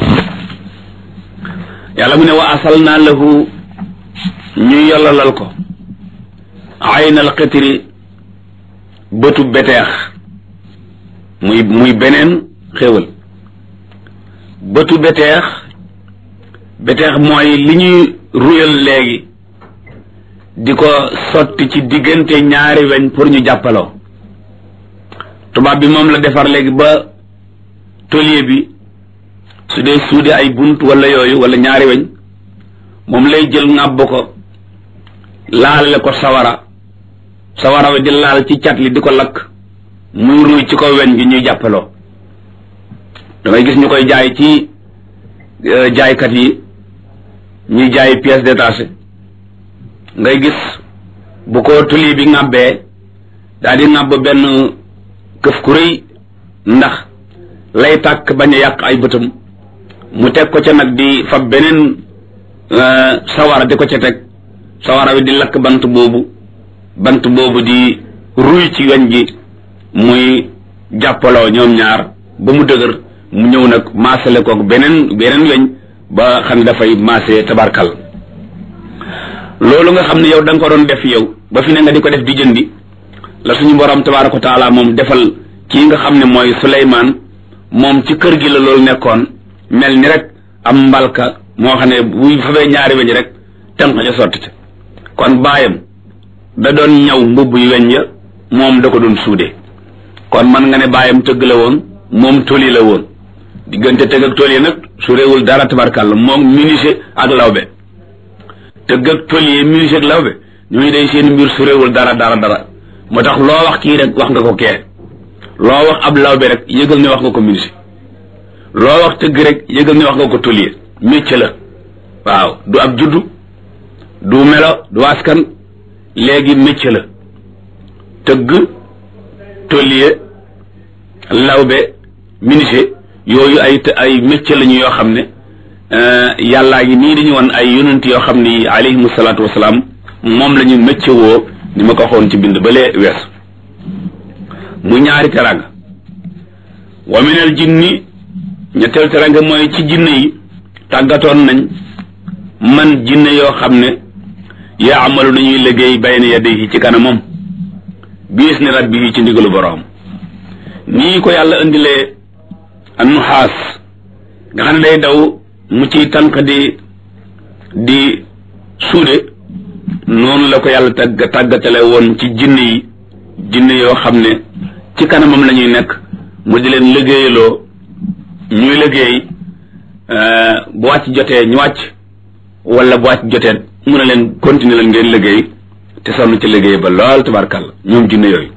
yàlla mu ne wa asalna lahu ñu yollalal ko aynal xitri bëtu beteex muy beneen xéewal bëtu beteex mooy li ñuy ruyal léegi di ko sotti ci diggante ñaari weñ pour ñu jàppaloo tubaab bi moom la defar léegi ba tôlier bi su dee suude ay bunt wala yooyu wala ñaari weñ moom lay jël ŋàbb ko laalale ko sawara wi di laal ci cat li di ko lakk muy ruuj ci kaw weñ gi ñuy jàppaloo damay gis ñu koy jaay ci jaaykat yi ñuy jaay pièces détachées ngay gis bu ko tuli bi ŋàbbee daal di ŋàbb benn këf ku rëy ndax lay tàkk bañ a yàq ay bëtam mu teg ko ca nag di fab beneen sawara di ko ca teg sawara wi di lakk bant boobu di ruy ci weñ gi muy jàppaloo ñoom ñaar ba mu dëgër mu ñëw nag maasale kook beneen weñ ba xam ne dafay maase tabarkal loolu nga xam ne yow da nga ko doon def yow ba fi ne nga di ko def di jëndi la suñu borom tabaraka wa taala moom defal kii nga xam ne mooy Suleymaan moom ci kër gi la loolu nekkoon mel ni rek am mbalka moo xam ne buy fabee ñaari weñ rek tënk ca sotti ca kon baayam da doon ñaw mbubb yu weñ ya moom da ko doon suude kon man nga ne baayam tëgg la woon moom tôlier la woon diggante tëgg ak tôlier nag su réewul dara tabarkàlla moom menuisier ak lawbe tëgg ak tôlier menuisier ak lawbe ñooñu day seen mbir su réewul dara moo tax loo wax kii rek wax nga ko kee loo wax ab lawbe rek yëgal ne wax nga ko menuisier loo wax tëgg rek yëgal ne wax nga ko tôlier métier la waaw du ab juddu du melo du askan léegi métier la tëgg tôlier lawbe menuisier yooyu ay métier lañu yoo xam ne yàllaa ngi nii dañu woon ay yonent yoo xam ne alayhimu salaatu wasalaam moom la ñu métier woo ni ma ko waxoon ci bind balee wees mu ñaari teranga wa minal jinni ñetteel teranga mooy ci jinne yi tàggatoon nañ man jinne yoo xam ne yaa amalu nañuy liggéey bayna yadayhi ci kanamam biis ni rabbi ci ndigalu boroom nii ko yàlla indilee annuxaas nga xam ne day daw mu ciy tànq di suude noonu la ko yàlla tàggatale woon ci jinne yoo xam ne ci kanamam la ñuy nekk mu di leen liggéeyaloo ñuy liggéey bu wàcc jotee ñu wàcc wala bu wàcc jotee mu ne leen continuer leen ngeen liggéey te sonn ci liggéey ba lool tabarkàlla ñoom jinne yooyu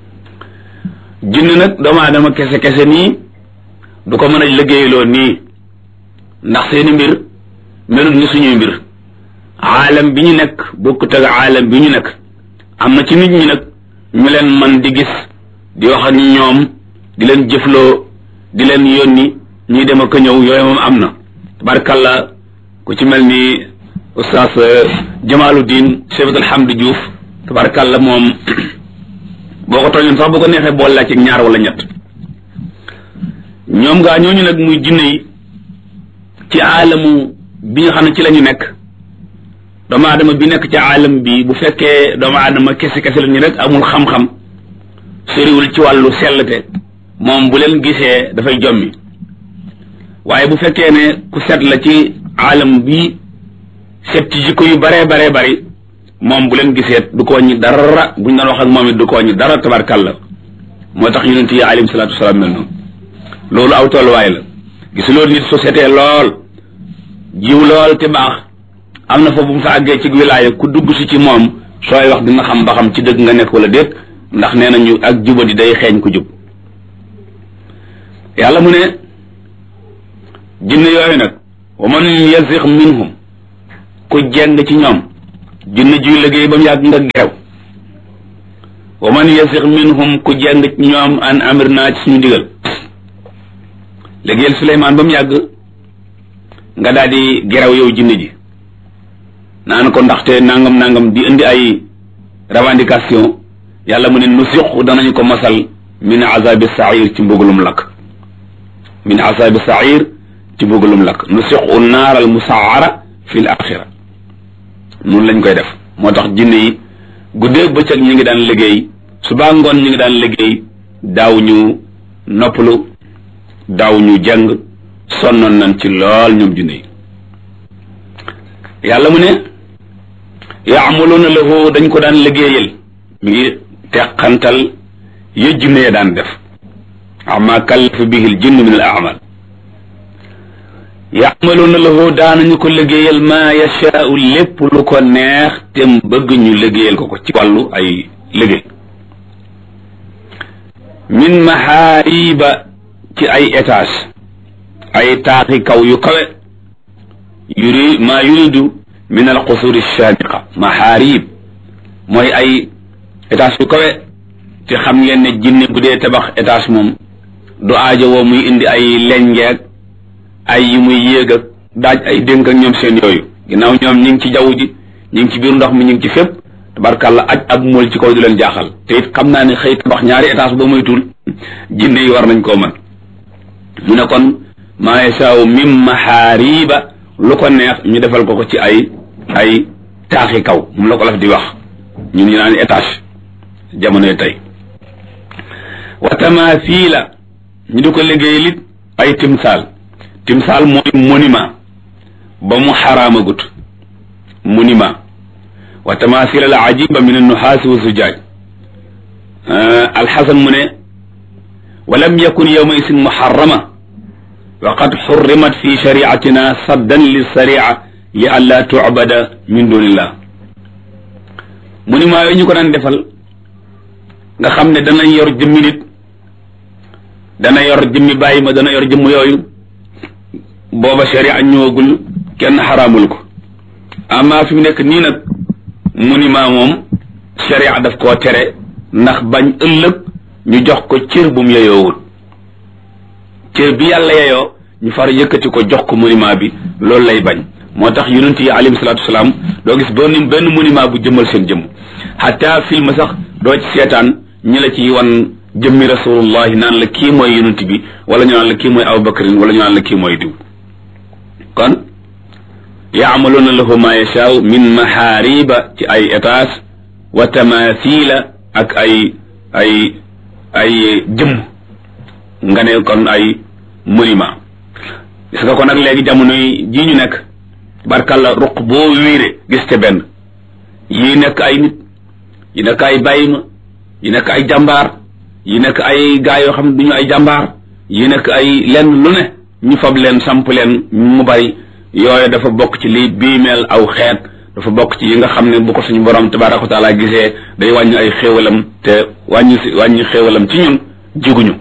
jinne nag doomu aadama kese nii du ko mën a liggéeyaloo nii ndax seeni mbir melut ni suñuy mbir aalam bi ñu nekk bokkut ak aalam bi ñu nekk am na ci nit ñi nag ñu leen man di gis di wax ak ñoom di leen jëfloo di leen yónni ñuy dem ak ñëw yooyu moom am na tabarkalla ku ci mel ni oustaz Jamaluddin Cheikh Alhamdu Diouf tabarkalla moom boo ko tooñoon sax bu ko neexee boole la ci ñaar wala ñett ñoom ngaa ñooñu nag muy jinne yi ci aalamu bi nga xam ne ci la ñu nekk doomu aadama bi nekk ci aalam bi bu fekkee doomu aadama kese la ñu rek amul xam-xam soriwul ci wàllu sellte moom bu leen gisee dafay jommi waaye bu fekkee ne ku set la ci aalam bi set ci jikko yu bare bari moom bu leen gisee du ko wàññi dara buñ doon wax ak moom it du ko wàññi dara tabarkàlla moo tax yonent yi alayhim salaatu wasalaam mel noonu loolu aw tolluwaay la gisuloo nit société lool jiw lool te baax am na fa bu mu fa àggee ci wilaaya ku dugg si ci moom sooy wax dina xam ba xam ci dëgg nga nekk wala déet ndax nee nañu ak jubadi day xeeñ ku jub yàlla mu ne jinne yooyu nag wa man yazigh minhum ku jeng ci ñoom junne juy liggéey ba mu yàgg nga gerew wa man yasix minhum ku jàng ci ñoom an amir naa ci suñu digal liggéeyal Suleymaan ba mu yàgg nga daal di gerew yow junne ji naan ko ndaxte nangam di indi ay revendication yàlla mu ne nu siqu danañu ko masal min azabi sair ci mbugalum lakk min azabi sair ci mbugalum lakk nu siqu naar al musaara fi l axira noonu lañ koy def moo tax jinne yi guddeeg bëccëg ñu ngi daan liggéey subaa ngoon ñu ngi daan liggéey daaw ñu noppalu daaw ñu jàng sonnoon nañ ci lool ñoom jinne yi yàlla mu ne yaamaluuna lahu dañ ko daan liggéeyal mi ngi teqantal ya jinne ya daan def amma kallafa bihi l jinn min al amal yaamaluuna lahu daanañu ko liggéeyal maa yashaau lépp lu ko neex te bëgg ñu liggéeyal ko ci wàllu ay liggéey min mahaariba ci ay étage ay taaxi kaw yu kawe maa yuridu min al qusuri shaamiqa mahaarib mooy ay étage yu kawe te xam ngeen ne jinne bu dee tabax étage moom du aajo woo muy indi ay lenjeeg ay yi muy yéeg ak daaj ay dénk ak ñoom seen yooyu ginnaaw ñoom ñi ngi ci jaww ji ñi ngi ci biir ndox mi ñi ngi ci fépp tabarkàlla aj ak mool ci kaw du leen jaaxal te it xam naa ne xëy tabax ñaari étage ba moytul jinne yi war nañ koo mën mu ne kon maa yashaa'u min mahaariba lu ko neex ñu defal ko ci ay taaxi kaw moom la ko laf di wax ñun ñu naan étage jamonoy tey wa tamathila ñu di ko liggéey lit ay timsaal mooy monument ba mu xaraamagut monument wa tamathila al ajiba min annuhaasi wa zujaaj alxasan mu ne wa lam yakun yawma isin muharrama wa qad xurrimat fi shariatina saddan lissaria li an laa tucbada min dunillah monument yooyu ñu ko daan defal nga xam ne dana yor jëmmi nit dana yor jëmmi bàyyi ma dana yor jëmm yooyu booba sharia ñëwagul kenn xaraamul ko amma fi mu nekk nii nag monument moom sharia daf koo tere ndax bañ ëllëg ñu jox ko cër bu mu yeyoowul cër bi yàlla yeyoo ñu far yëkkati ko jox ko monument bi loolu lay bañ moo tax yonent yi alayhi salaatu wasalaam doo gis benn monument bu jëmmal seen jëmm xataa film sax doo ci seetaan ñi la ci wan jëmmi rasulullahi naan la kii mooy yonent bi wala ñu naan la kii mooy abubakarin wala ñu naan la kii mooy diw kon yaamaluuna lahu ma yashaau min mahaariba ci ay étage wa tamathila ak ay jëmm nga ne kon ay monument gis nga ko nag léegi jamono ji ñu nekk barkalla ruq boo wiire gis te benn yi nekk ay nit yi nekk ay bàyyima yi nekk ay jàmbaar yi nekk ay gaa yoo xam ne du ñu ay jàmbaar yi nekk ay lenn lu ne ñu fab leen samp leen mu bari yooyu dafa bokk ci liy biimeel aw xeet dafa bokk ci yi nga xam ne bu ko suñu borom tabaraka wa taala gisee day wàññi ay xéewalam te wàññi xéewalam ci ñun jiguñu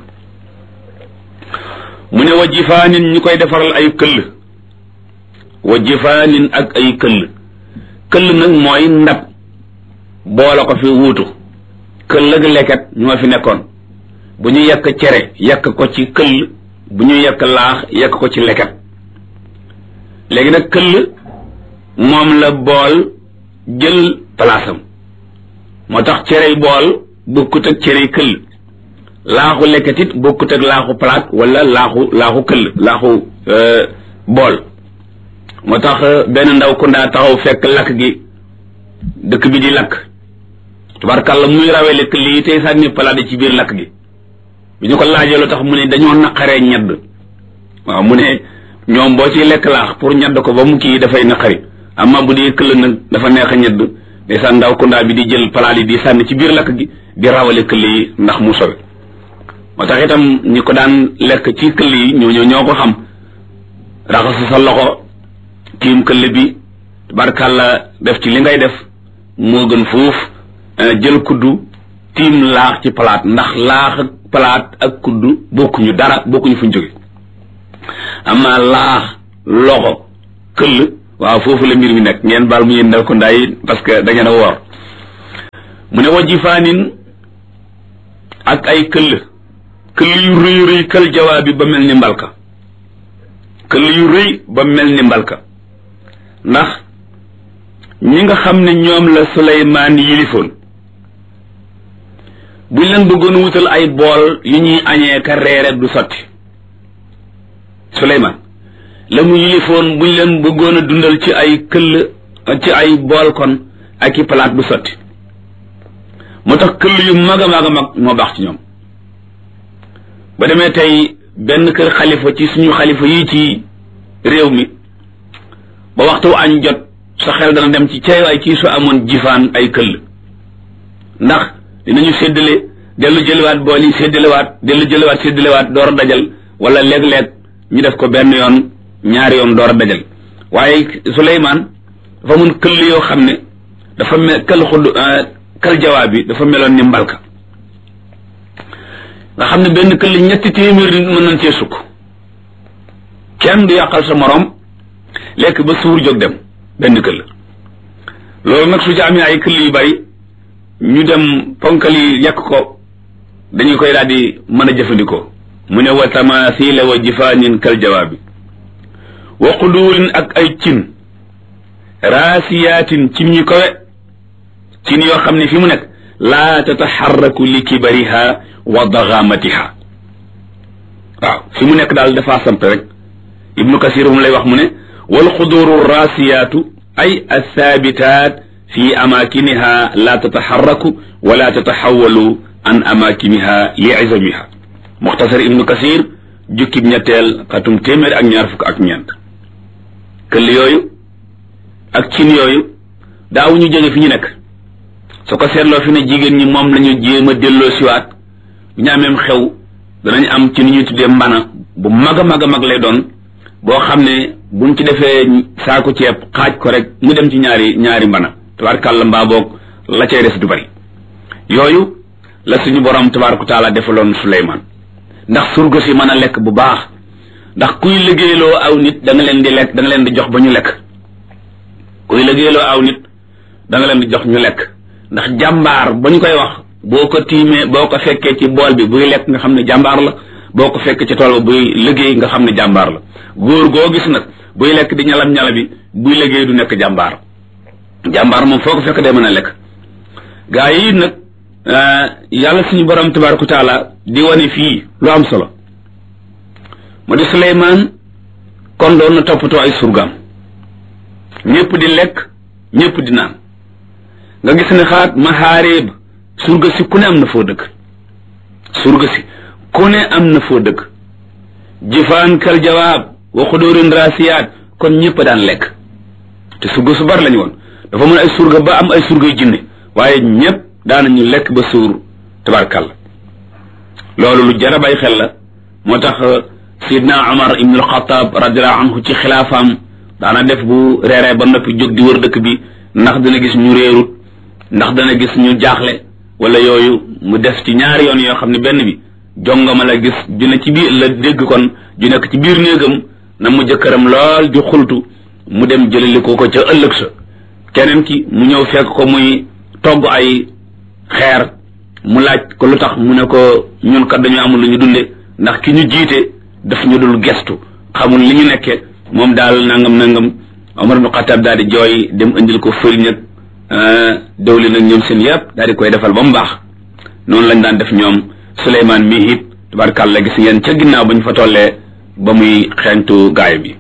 mu ne wa jifaanin ñu koy defaral ay këll wa jifaanin ak ay këll nag mooy ndab boole ko fi wuutu këll ak leket ñoo fi nekkoon bu ñu yekk cere yekk ko ci këll bu ñu yekk laax yekk ko ci leket léegi nag këll moom la bool jël palaasam moo tax cerey bool bokkut ak cerey këll laaxu leket it bokkut ak laaxu palaat wala laaxu këll laaxu bool moo tax benn ndaw ku ndaa taxaw fekk lakk gi dëkk bi di lakk tubarkàlla muy rawele këll yi tey sànni palaat yi ci biir lakk gi bi ñu ko laajee lu tax mu ne dañoo naqaree ñedd waaw mu ne ñoom boo ciy lekk laax pour ñedd ko ba mu kii dafay naqari amma bu dee këll nag dafa neex a ñedd ndeysaan ndaw ku ndaa bi di jël palaat yi di sànni ci biir lakk gi di rawale këll yi ndax mu sowe moo tax itam ñi ko daan lekk ci këll yi ñoo ko xam raxasu sa loxo tiim këll bi barkàlla def ci li ngay def moo gën fuuf jël kuddu tiim laax ci palaat ndax laax ak palaat ak kuddu bokkuñu dara bokkuñu fuñ jóge amma laax loxo këll waaw foofu la mbir mi nekk ngeen baal mu yéen ndaw ko ndaay parce que da ngeen a woor mu ne wa jifaanin ak ay këll yu rëy rëy kël jawaabi ba mel ni mbalka këll yu rëy ba mel ni mbalka ndax ñi nga xam ne ñoom la Suleymaan yilifoon buñ leen bëggoon wutal ay bool yu ñuy añee ka reere du sotti Suleymaan la mu yilifoon buñ leen bëggoon a dundal ci ay këll ci ay bool kon ak i palaat du sotti moo tax këll yu mag a mag a mag moo baax ci ñoom ba demee tey benn kër xalifa ci suñu xalifa yi ci réew mi ba waxtu añ jot sa xel dana dem ci ceewaay kii su amoon jifaan ay këll ndax dinañu séddale dellu jëliwaat bool yi séddalewaat dellu jëliwaat séddalewaat door a dajal wala léeg-léeg ñu def ko benn yoon ñaari yoon door a dajal waaye Suleymaan dafa mun këll yoo xam ne dafa mel kël jawaab bi dafa meloon ni mbalka nga xam ne benn këll ñetti téeméer nit mën nañ cee sukk kenn du yàqal sa morom lekk ba suur jóg dem benn këll loolu nag su ci amee ay këll yu bari ñu dem ponkal yi yàq ko dañu koy daal di mën a jëfandikoo mu ne wa tamathila wa jifaanin kal jawaabi wa quduurin ak ay cin raasiyaatin cin ñu kowe cin yoo xam ne fi mu nekk laa tataxarraku li kibariha wa dagamatiha waaw fi mu nekk daal dafa samp rek ibnu kasir mu lay wax mu ne wal quduuru raasiyaatu ay athaabitaat fi amakiniha la tataxarraku wala tataxawalu an amakiniha li izamiha muxtasar ibnu kasir jukkib ñetteel xatum téeméer ak ñaar fukk ak ñeent këll yooyu ak cin yooyu daawuñu jóge fi ñu nekk su ko seetloo fi ne jigéen ñi moom lañu jéem a delloo siwaat bu ñu ameem xew danañ am ci ni ñuy tuddee mbana bu mag a mag a mag lay doon boo xam ne buñ ci defee saako ceeb xaaj ko rek mu dem ci ñaari mbana tabaarkàlla mbaa boog la cay des du bari yooyu la suñu borom tabaaraka taala defaloon Suleymaan ndax surga si mën a lekk bu baax ndax kuy liggéeyloo aw nit da nga leen di lekk da nga leen di jox ba ñu lekk kuy liggéeyloo aw nit da nga leen di jox ñu lekk ndax jàmbaar ba ñu koy wax boo ko tiimee boo ko fekkee ci bool bi buy lekk nga xam ne jàmbaar la boo ko fekkee ci tool ba buy liggéey nga xam ne jàmbaar la góor goo gis nag buy lekk di ñalam bi buy liggéey du nekk jàmbaar moom foo ko fekk day mën a lekk gaa yi nag yàlla suñu borom tabaaraka taala di wane fii lu am solo mu di Suleymaan kon doon na toppatoo ay surgaam ñëpp di lekk ñëpp di naan nga gis ne xaat maxaareeb surga si ku ne am na foo dëkk surga si ku ne am na foo dëkk jifaan kal jawaab wa xudóorin raasiyaat kon ñëpp daan lekk te surga su bari lañu woon dafa mën ay surga ba am ay surgay jinne waaye ñëpp daanañu lekk ba suur tabarkàlla loolu lu jar a bàyyi xel la moo tax Seydina Omar ibn al-Khattab radiyallahu anhu ci xilaafaam daana def bu reeree ba noppi jóg di wër dëkk bi ndax dana gis ñu réerut ndax dana gis ñu jaaxle wala yooyu mu def ci ñaari yoon yoo xam ne benn bi jongama la gis dina ci biir la dégg kon ju nekk ci biir néegam na mu jëkkëram lool di xultu mu dem jëlali ko ca ëllëg sa keneen ki mu ñëw fekk ko muy togg ay xeer mu laaj ko lu tax mu ne ko ñun kat dañu amul lu ñu dunde ndax ki ñu jiite daf ñu dul gestu xamul li ñu nekke moom daal nangam Omar ibn Khattab daal di jooy dem indil ko fëriñ ak dawli nag ñoom seen yëpp daal di koy defal ba mu baax noonu lañ daan def ñoom Suleymaan mii it tabarkàlla gis ngeen ca ginnaaw ba ñu fa tollee ba muy xeeñtu gaay bi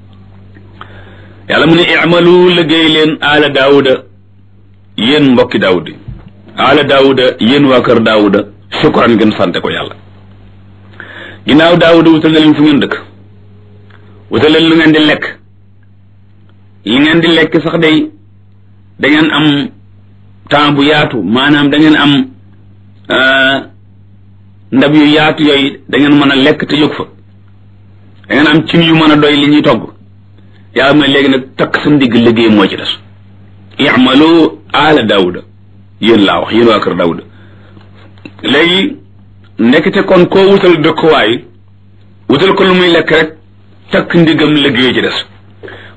yàlla mu ne i'malu liggéey leen aala daawuda yéen mbokki daawud aala daawuda yéen waa kër daawuda shukran ngeen sante ko yàlla ginnaaw daawuda wutal na leen fu ngeen dëkk wutal leen lu ngeen di lekk li ngeen di lekk sax day da ngeen am temps bu yaatu maanaam da ngeen am ndab yu yaatu yooyu da ngeen mën a lekk te jóg fa da ngeen am cin yu mën a doy li ñuy togg yàlla mooy léegi nag takk sa ndigg liggéey moo ci des i'malu ala daawuda yéen laa wax yéen waa kër daawuda léegi nekkite kon koo wutal dëkkuwaay wutal ko lu muy lekk rek takk ndigam liggéey ci des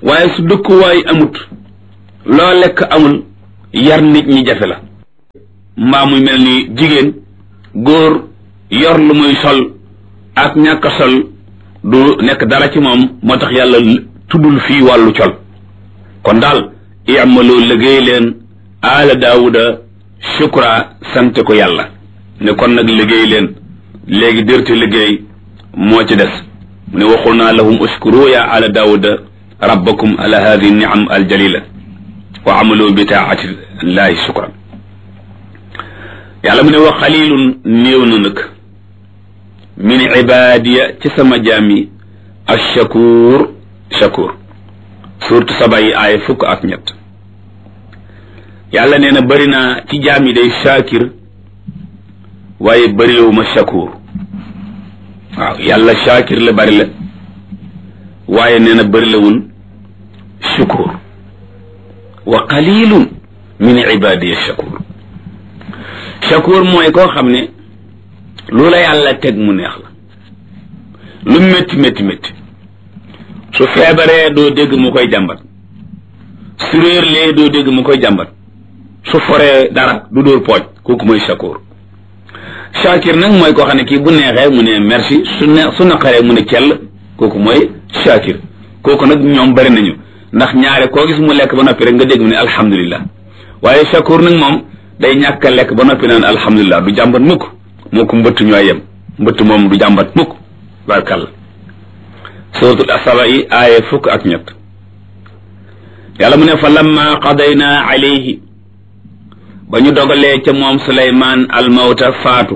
waaye su dëkkuwaay amut loo lekk amul yar nit ñi jafe la mbaa muy mel ni jigéen góor yor lu muy sol ak ñàkk sol du nekk dara ci moom moo tax yàlla tuddul fii wàllu col kon daal i'malu liggéey leen aala daawuda shukra sant ko yàlla ne kon nag liggéey leen léegi dërte liggéey moo ci des mu ne waxul naa lahum uskuru ya ala daawuda rabbakum ala hadihi ni'am aljalila wa amalu bi taati llahi shukran yàlla mu ne wa xalilun néew na nag min ibadiya ci sama jaam yi ashakur shakur surtout saba yi aaya 13 yàlla nee na bëri naa ci jaam yi day shakir waaye bërilewu ma shakur waaw yàlla shakir la bëri la waaye nee na bërilewul shukur wa qalilun min ibadiya shakur shakur mooy koo xam ne lu la yàlla teg mu neex la lu métti métti métti su feebaree doo dégg mu koy jàmbat su réerlee doo dégg mu koy jàmbat su foree dara du dóor pooj kooku mooy shakur shakir nag mooy koo xam ne kii bu neexee mu ne merci su naqaree mu ne cell kooku mooy shakir kooku nag ñoom bari nañu ndax ñaare koo gis mu lekk ba noppi rek nga dégg mu ne alhamdulillah waaye shakur nag moom day ñàkk a lekk ba noppi naan alhamdulillah du jàmbat mukk moo ko mbëtt ñooy yem mbëtt moom du jàmbat mukk barkalla suratul asaba yi aaya 13 yàlla mu ne fa lamma qadayna alayhi ba ñu dogalee ca moom suleymaan almawta faatu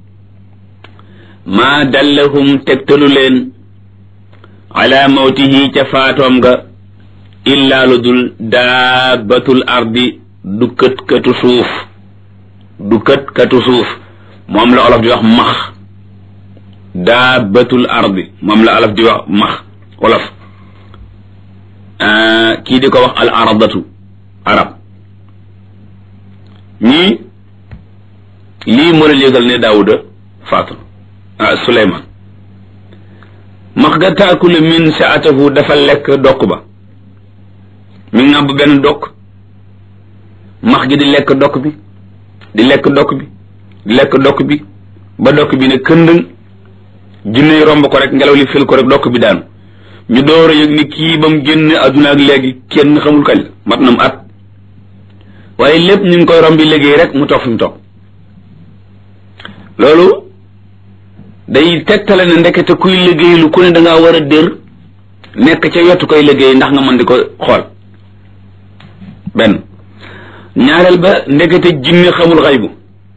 maa dallahum tegtalu leen ala mawtihi ca faatoom nga illaa lu dul daabatul ardi du kët katu suuf moom la olof di wax max daabatul ardi moom la olof di wax max wolof kii di ko wax al aradatu arab ñii lii moo la léegal ne daawuda faatu suleyman max ga taakulu min saatahu dafa lekk dokk ba mi ngàbb benn dokk max gi di lekk dokk bi di lekk dokk bi di lekk dokk bi ba dokk bi ne këndëng jinne romb ko rek ngelaw li fil ko rek dokk bi daanu ñu door a yëg ni kii ba mu génn adduna ak léegi kenn xamul kañ la mat na mu at waaye lépp ñu ngi koy rombi liggéey rek mu toog fi mu toog loolu day tegtale ne ndekete kuy liggéey lu ku ne dangaa war a dër nekk ca yottu koy liggéey ndax nga mën di ko xool benn ñaareel ba ndekete jinne xamul xaybu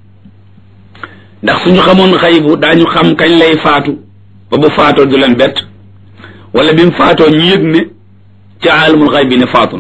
ndax suñu xamoon xaybu daañu xam kañ lay faatu ba bu faatoo du leen bett wala bi mu faatoo ñu yëg ne ca aalamul xayb bi ne faatu na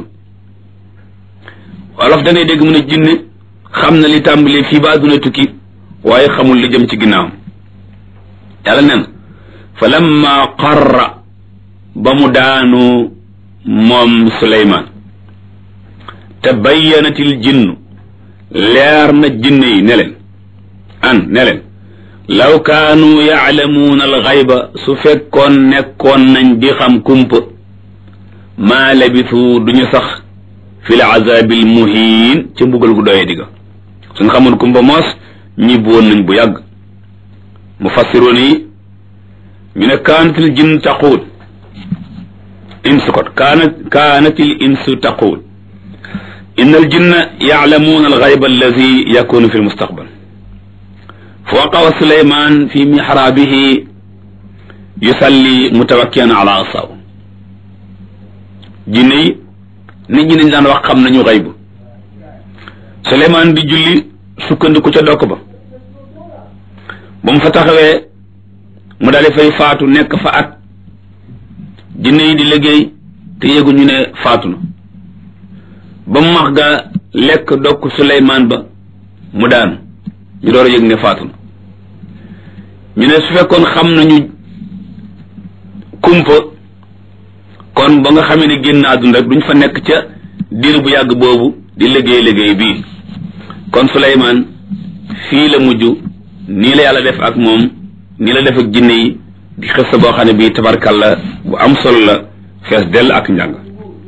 wolof da ngay dégg mu ne jinne xam na li tàmbali fii ba àdduna tukki waaye xamul li jëm ci ginnaawam yàlla nen fa lamma qarra ba mu daanu moom suleymaan tabayyanatil jinnu leer na jinne yi ne leen law kaanu yaalamuuna alxayba su fekkoon nekkoon nañ di xam kumpa maa labisu duñu sax fil azaabil muhiin ca mbugal gu doyee digga suñ xamoon kumpa moos ñibbi woon nañ bu yàgg mufassiroon yi ñu ne kaanatil jinn taquul insu kot kaanatil insu taquul inna al jinna yaalamuuna alxayba allazi yakunu fi lmustaqbal فوقع سليمان في محرابه يصلي متوكئا على عصاه jinne nit ñi dañ daan wax xam nañu xaybu Suleymaan di julli sukkandiku ca dokk ba mu fa taxawee mu daal di fay faatu nekk fa at jinne yi di liggéey te yëguñu ne faatu na ba mu max ga lekk dokk Suleymaan ba mu daanu ñu door a yëg ne faatu na ñu ne su fekkoon xam nañu kumpa kon ba nga xamee ne génn àdduna rek duñ fa nekk ca diir bu yàgg boobu di liggéey bii kon Suleymaan fii la mujj nii la yàlla def ak moom nii la def ak jinne yi di xës boo xam ne bii tabarkalla bu am solo la fees dell ak njàng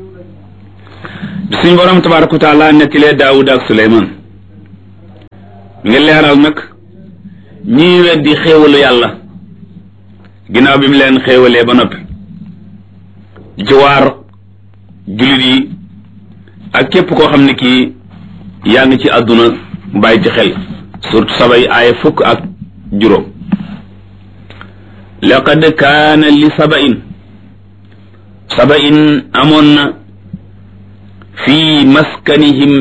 suñ borom tabaraka wa taala nettilee Daawuda ak Suleymaan nga leeral nag ñii weddi xéewalu yàlla ginnaaw bi mu leen xéewalee ba noppi ci waar jullit yi ak képp koo xam ne kii yaa ngi ci àdduna bàyyi ci xel surtout sabay aaya 10 laqad kaana li sabain amoon na fii maskanihim